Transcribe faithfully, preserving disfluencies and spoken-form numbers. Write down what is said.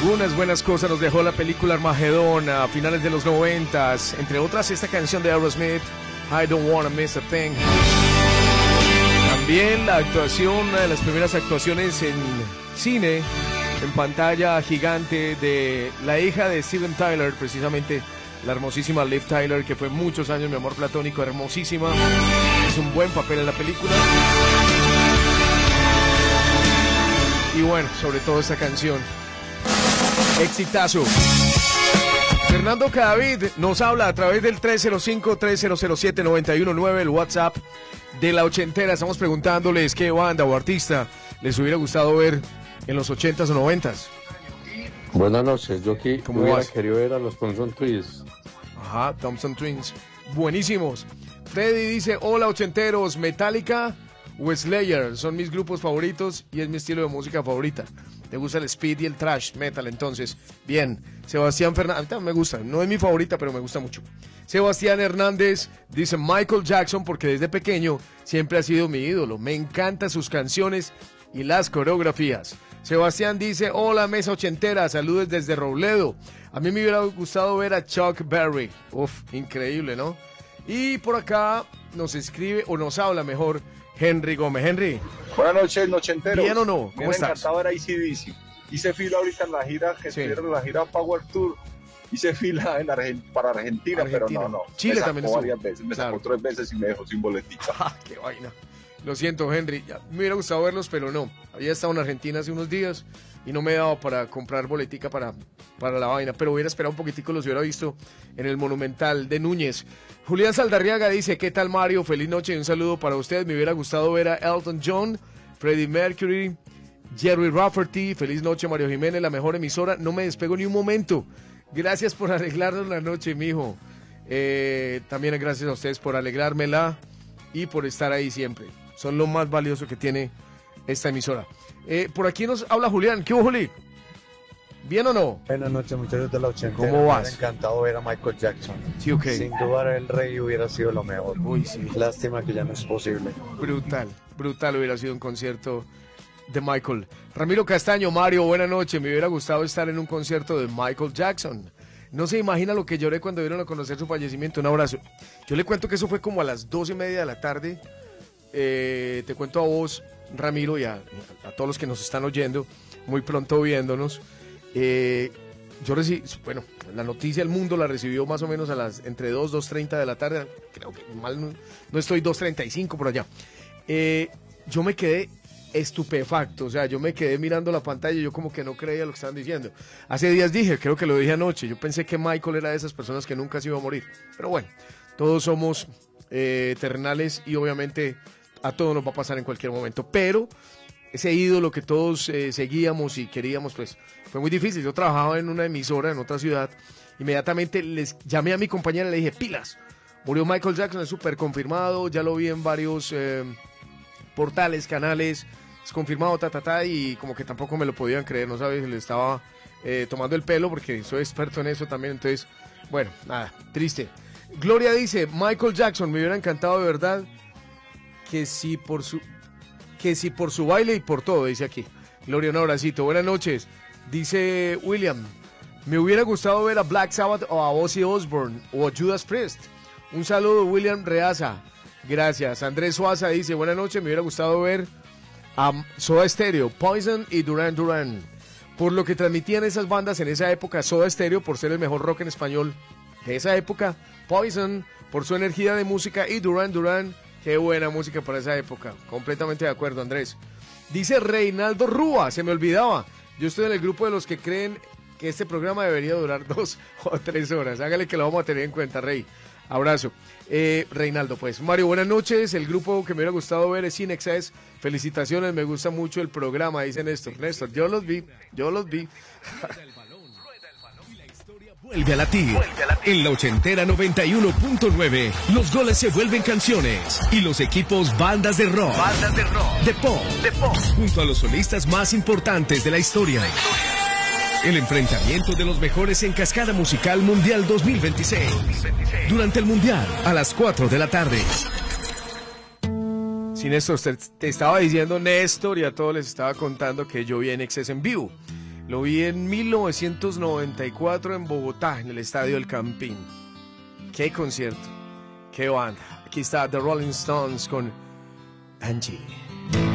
Algunas buenas cosas nos dejó la película Armagedón a finales de los noventas, entre otras esta canción de Aerosmith, I Don't Wanna Miss a Thing. También la actuación, una de las primeras actuaciones en cine, en pantalla gigante, de la hija de Steven Tyler, precisamente la hermosísima Liv Tyler, que fue muchos años mi amor platónico, hermosísima. Es un buen papel en la película. Y bueno, sobre todo esta canción. Exitazo. Fernando Cadavid nos habla a través del tres cero cinco, tres cero cero siete, nueve uno nueve, el WhatsApp de La Ochentera. Estamos preguntándoles qué banda o artista les hubiera gustado ver en los ochentas o noventas. Buenas noches, yo aquí ¿Cómo hubiera vas? querido ver a los Thompson Twins. Ajá, Thompson Twins. Buenísimos. Freddy dice, hola ochenteros, Metallica o Slayer son mis grupos favoritos y es mi estilo de música favorita. ¿Te gusta el speed y el thrash metal entonces? Bien. Sebastián Fernández, a mí también me gusta, no es mi favorita, pero me gusta mucho. Sebastián Hernández dice Michael Jackson porque desde pequeño siempre ha sido mi ídolo. Me encantan sus canciones y las coreografías. Sebastián dice, hola mesa ochentera, saludos desde Robledo. A mí me hubiera gustado ver a Chuck Berry. Uf, increíble, ¿no? Y por acá nos escribe, o nos habla mejor, Henry Gómez. Henry. Buenas noches, nochenteros. ¿Bien o no? ¿Cómo me estás? encantaba ver a A C D C. Hice fila ahorita en la gira, que Sí. estuvieron en la gira Power Tour. Hice fila en Argen- para Argentina, Argentina. pero no, no. Chile me sacó también estuvo. varias veces, me Claro. sacó tres veces y me dejó sin boletita. Ah, qué vaina. Lo siento, Henry. Ya, me hubiera gustado verlos, pero no. Había estado en Argentina hace unos días y no me daba para comprar boletica para, para la vaina. Pero hubiera esperado un poquitico, los hubiera visto en el Monumental de Núñez. Julián Saldarriaga dice, ¿qué tal Mario? Feliz noche y un saludo para usted. Me hubiera gustado ver a Elton John, Freddie Mercury, Jerry Rafferty. Feliz noche, Mario Jiménez, la mejor emisora. No me despego ni un momento. Gracias por alegrarnos la noche, mijo. Eh, también gracias a ustedes por alegrármela y por estar ahí siempre. Son lo más valioso que tiene esta emisora. Eh, por aquí nos habla Julián. ¿Qué hubo, Juli? ¿Bien o no? Buenas noches, muchachos de la ochentera. ¿Cómo vas? Me hubiera encantado ver a Michael Jackson. Sí, ok. Sin duda el rey hubiera sido lo mejor. Uy, sí. Lástima que ya no es posible. Brutal, brutal hubiera sido un concierto de Michael. Ramiro Castaño, Mario, buena noche. Me hubiera gustado estar en un concierto de Michael Jackson. No se imagina lo que lloré cuando dieron a conocer su fallecimiento. Un abrazo. Yo le cuento que eso fue como a las doce y media de la tarde. Eh, te cuento a vos, Ramiro, y a, a todos los que nos están oyendo, muy pronto viéndonos. Eh, yo recibí, bueno, la noticia El Mundo la recibió más o menos a las entre dos, dos treinta de la tarde. Creo que mal no, no estoy, dos treinta y cinco por allá. Eh, yo me quedé estupefacto, o sea, yo me quedé mirando la pantalla y yo como que no creía lo que estaban diciendo. Hace días dije, creo que lo dije anoche, yo pensé que Michael era de esas personas que nunca se iba a morir. Pero bueno, todos somos eh, terrenales y obviamente a todos nos va a pasar en cualquier momento. Pero ese ídolo que todos eh, seguíamos y queríamos, pues fue muy difícil. Yo trabajaba en una emisora en otra ciudad, inmediatamente les llamé a mi compañera y le dije, pilas, murió Michael Jackson, es súper confirmado, ya lo vi en varios eh, portales, canales, es confirmado, ta, ta, ta, y como que tampoco me lo podían creer, no sabes, le estaba eh, tomando el pelo porque soy experto en eso también, entonces, bueno, nada, triste. Gloria dice, Michael Jackson, me hubiera encantado de verdad que si por su que si por su baile y por todo, dice aquí. Gloria, un abracito, buenas noches. Dice William, me hubiera gustado ver a Black Sabbath o a Ozzy Osbourne o a Judas Priest. Un saludo, William Reaza. Gracias. Andrés Suaza dice, buenas noches, me hubiera gustado ver a Soda Stereo, Poison y Duran Duran. Por lo que transmitían esas bandas en esa época, Soda Stereo por ser el mejor rock en español de esa época, Poison por su energía de música y Duran Duran, qué buena música para esa época. Completamente de acuerdo, Andrés. Dice Reinaldo Rúa, se me olvidaba. Yo estoy en el grupo de los que creen que este programa debería durar dos o tres horas. Hágale que lo vamos a tener en cuenta, Rey. Abrazo. Eh, Reinaldo, pues. Mario, buenas noches. El grupo que me hubiera gustado ver es Cinexcess. Felicitaciones, me gusta mucho el programa, dice Néstor. Néstor, yo los vi, yo los vi. Vuelve a latir. En la ochentera noventa y uno punto nueve, los goles se vuelven canciones y los equipos bandas de rock, bandas de rock, de pop, de pop, junto a los solistas más importantes de la historia. El enfrentamiento de los mejores en Cascada Musical Mundial dos mil veintiséis. Durante el Mundial, a las cuatro de la tarde. Sí, Néstor, te, te estaba diciendo, Néstor, y a todos les estaba contando que yo vi en Excess en vivo. Lo vi en mil novecientos noventa y cuatro en Bogotá, en el Estadio El Campín. Qué concierto, qué banda. Aquí está The Rolling Stones con Angie.